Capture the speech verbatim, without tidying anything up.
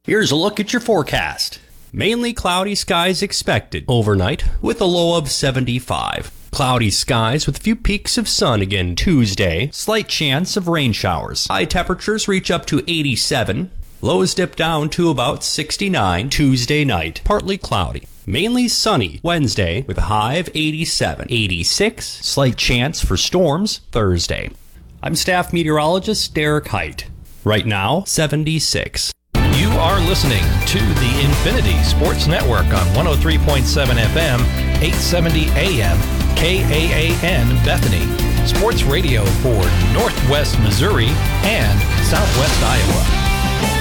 Here's a look at your forecast. Mainly cloudy skies expected overnight with a low of seventy-five. Cloudy skies with a few peaks of sun again Tuesday. Slight chance of rain showers. High temperatures reach up to eighty-seven. Lows dip down to about sixty-nine Tuesday night. Partly cloudy. Mainly sunny Wednesday with a high of eighty-seven. eighty-six. Slight chance for storms Thursday. I'm staff meteorologist Derek Height. Right now, seventy-six. You are listening to the Infinity Sports Network on one oh three point seven F M, eight seventy A M, K A A N Bethany. Sports radio for Northwest Missouri and Southwest Iowa.